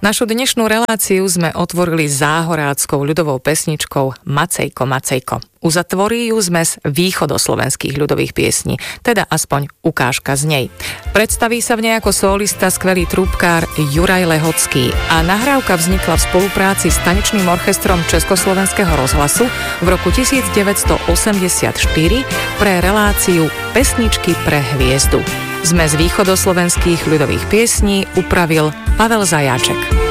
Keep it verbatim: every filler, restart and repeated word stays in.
Našu dnešnú reláciu sme otvorili záhoráckou ľudovou pesničkou Macejko, Macejko. Uzatvorí ju zmes východoslovenských ľudových piesní, teda aspoň ukážka z nej. Predstaví sa v nej ako solista skvelý trúbkár Juraj Lehocký a nahrávka vznikla v spolupráci s tanečným orchestrom Československého rozhlasu v roku devätnásťstoosemdesiatštyri pre reláciu Pesničky pre hviezdu. Zmes východoslovenských ľudových piesní upravil Pavel Zajáček.